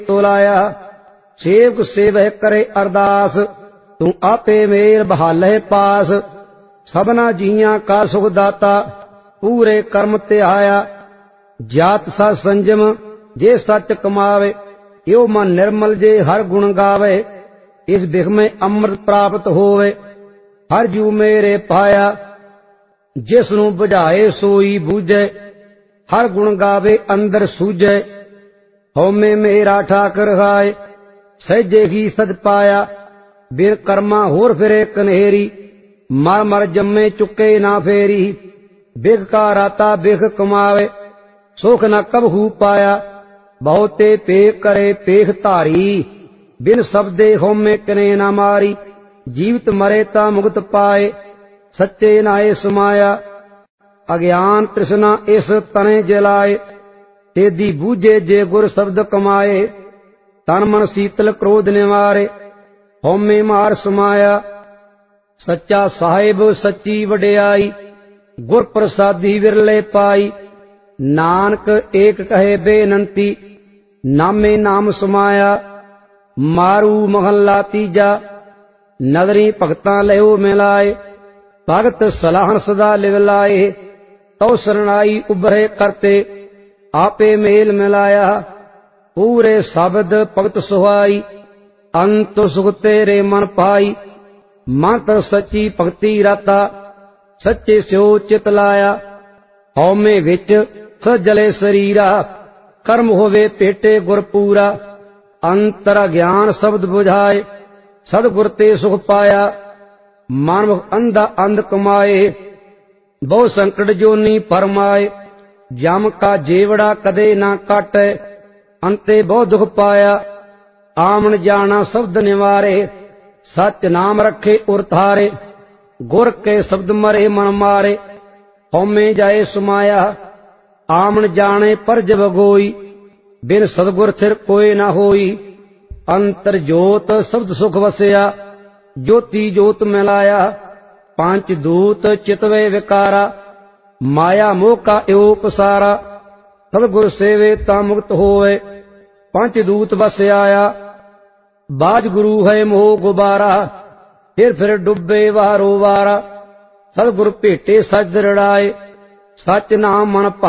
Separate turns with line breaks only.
ਤੋਲਾਇਆ। ਸੇਵਕ ਸੇਵਹਿ ਕਰੇ ਅਰਦਾਸ, ਤੂੰ ਆਪੇ ਮੇਲ ਬਹਾਲਹਿ ਪਾਸ। ਸਭਨਾ ਜੀਆਂ ਕਾ ਸੁਖ ਦਾਤਾ, ਪੂਰੇ ਕਰਮ ਧਿਆਇਆ। ਜਾਤ ਸਤ ਸੰਜਮ ਜੇ ਸੱਚ ਕਮਾਵੇ, ਇਉ ਮਨ ਨਿਰਮਲ ਜੇ ਹਰ ਗੁਣ ਗਾਵੇ। ਇਸ ਬਿਖ ਮੈਂ ਅੰਮ੍ਰਿਤ ਪ੍ਰਾਪਤ ਹੋਵੇ, ਹਰ ਜੂ ਮੇਰੇ ਪਾਇਆ। ਜਿਸ ਨੂੰ ਬੁਝਾਏ ਸੋਈ ਬੂਝੈ, ਹਰ ਗੁਣ ਗਾਵੇ ਅੰਦਰ ਸੂਝੈ। ਹਉਮੈ ਮੇਰਾ ਠਾਕਰ ਖਾਏ, ਸਹਿਜੇ ਹੀ ਸਦ ਪਾਇਆ। ਬਿਨ ਕਰਮਾ ਹੋਰ ਫਿਰੇ ਕਨੇਰੀ, ਮਰ ਮਰ ਜੰਮੇ ਚੁੱਕੇ ਨਾ ਫੇਰੀ। ਬਿਖ ਕਾ ਰਾਤਾ ਬਿਖ ਕਮਾਵੇ, ਸੁਖ ਨ ਕਬਹੂ ਪਾਇਆ। ਬਹੁਤੇ ਪੇਖ ਕਰੇ ਪੇਖ ਧਾਰੀ, ਬਿਨ ਸਬਦੇ ਹਉਮੈ ਕਨੇ ਨਾ ਮਾਰੀ। ਜੀਵਤ ਮਰੇ ਤਾ ਮੁਕਤ ਪਾਏ, ਸੱਚੇ ਨਾਏ ਸਮਾਇਆ। ਅਗਿਆਨ ਤ੍ਰਿਸ਼ਨਾ ਇਸ ਤਨੇ ਜਲਾਏ, ਤੇਦੀ ਬੂਝੇ ਜੇ ਗੁਰ ਸ਼ਬਦ ਕਮਾਏ। ਤਨ ਮਨ ਸੀਤਲ ਕ੍ਰੋਧ ਨਿਵਾਰੇ, ਹਉਮੈ ਮਾਰ ਸਮਾਇਆ। ਸੱਚਾ ਸਾਹਿਬ ਸੱਚੀ ਵਡਿਆਈ, ਗੁਰ ਪ੍ਰਸਾਦੀ ਵਿਰਲੇ ਪਾਈ। ਨਾਨਕ ਏਕ ਕਹੇ ਬੇਨੰਤੀ, ਨਾਮੇ ਨਾਮ ਸਮਾਇਆ। ਮਾਰੂ ਮਹੱਲਾ ਤੀਜਾ, ਨਦਰੀ ਭਗਤਾਂ ਲਿਓ ਮਿਲਾਏ। ਭਗਤ ਸਲਾਹਣ ਸਦਾ ਲਿਵ ਲਾਏ, ਤਉ ਸਰਣਾਈ ਉਭਰੇ ਕਰਤੇ। ਆਪੇ ਮੇਲ ਮਿਲਾਇਆ, ਪੂਰੇ ਸ਼ਬਦ ਭਗਤ ਸੁਹਾਈ। ਅੰਤ ਸੁਖ ਤੇਰੇ ਮਨ ਪਾਈ, ਮੰਤਰ ਸੱਚੀ ਭਗਤੀ ਰਾਤਾ। ਸੱਚੇ ਸਿਓ ਚਿਤ ਲਾਇਆ, ਹਉਮੈ ਵਿੱਚ ਸਜਲੇ ਸਰੀਰਾ। ਕਰਮ ਹੋਵੇ ਭੇਟੇ ਗੁਰ ਪੂਰਾ, ਅੰਤਰ ਗਿਆਨ ਸ਼ਬਦ ਬੁਝਾਏ। ਸਤਿਗੁਰ ਤੇ ਸੁਖ ਪਾਇਆ, ਮਾਨਵ ਅੰਧਾ ਅੰਧ ਕਮਾਏ। ਬਹੁ ਸੰਕਟ ਜੋਨੀ ਫਰਮਾਏ, ਜਮ ਕਾ ਜੇਵੜਾ ਕਦੇ ਨਾ ਕਾਟੈ। ਅੰਤੇ ਬਹੁ ਦੁਖ ਪਾਇਆ, ਆਮਣ ਜਾਣਾ ਸ਼ਬਦ ਨਿਵਾਰੇ। ਸਚ ਨਾਮ ਰੱਖੇ ਉਰ ਧਾਰੇ, ਗੁਰ ਕੇ ਸ਼ਬਦ ਮਰੇ ਮਨ ਮਾਰੇ। ਹਉਮੈ ਜਾਏ ਸਮਾਇਆ, ਆਮਣ ਜਾਣੇ ਪਰ ਜਬ ਗੋਈ। ਬਿਨ ਸਤਿਗੁਰ ਥਿਰ ਕੋਇ ਨਾ ਹੋਈ। ਅੰਤਰ ਜੋਤ ਸ਼ਬਦ ਸੁਖ ਵਸਿਆ, ਜੋਤੀ ਜੋਤ ਮਿਲਾਇਆ। ਪੰਜ ਦੂਤ ਚਿਤਵੇ ਵਿਕਾਰਾ, ਮਾਇਆ ਮੋਹ ਕਾ ਇਉ ਪਸਾਰਾ। ਸਤਿਗੁਰ ਸੇਵੇ ਤਾਂ ਮੁਕਤ ਹੋਵੇ, ਪੰਜ ਦੂਤ ਵਸ ਆਇਆ। ਬਾਜ ਗੁਰੂ ਹੈ ਮੋਹ ਗੁਬਾਰਾ, ਫਿਰ ਡੁੱਬੇ ਵਾਰੋ ਵਾਰਾ। ਸਤਿਗੁਰ ਭੇਟੇ ਸਜ ਰੜਾਏ, ਸਚ ਨਾਮ ਮਨ